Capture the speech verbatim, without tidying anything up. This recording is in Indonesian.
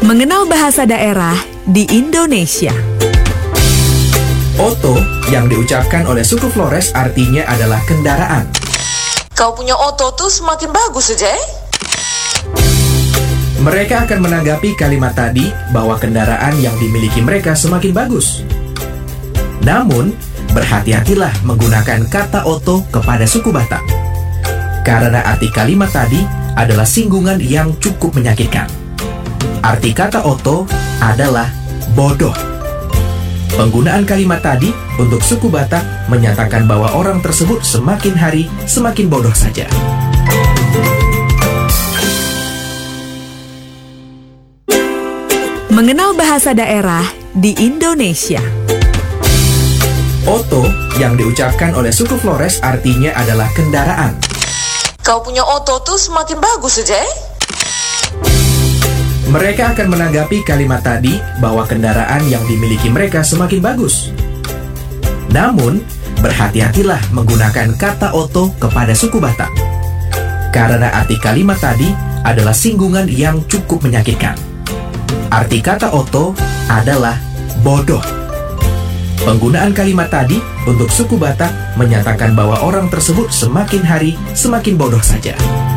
Mengenal bahasa daerah di Indonesia. Oto yang diucapkan oleh suku Flores artinya adalah kendaraan. Kau punya oto tuh semakin bagus aja, eh? Mereka akan menanggapi kalimat tadi bahwa kendaraan yang dimiliki mereka semakin bagus. Namun, berhati-hatilah menggunakan kata oto kepada suku Batak. Karena arti kalimat tadi adalah singgungan yang cukup menyakitkan. Arti kata oto adalah bodoh. Penggunaan kalimat tadi untuk suku Batak menyatakan bahwa orang tersebut semakin hari semakin bodoh saja. Mengenal bahasa daerah di Indonesia. Oto yang diucapkan oleh suku Flores artinya adalah kendaraan. Kau punya oto tuh semakin bagus aja, eh? Mereka akan menanggapi kalimat tadi bahwa kendaraan yang dimiliki mereka semakin bagus. Namun, berhati-hatilah menggunakan kata oto kepada suku Batak. Karena arti kalimat tadi adalah singgungan yang cukup menyakitkan. Arti kata oto adalah bodoh. Penggunaan kalimat tadi untuk suku Batak menyatakan bahwa orang tersebut semakin hari semakin bodoh saja.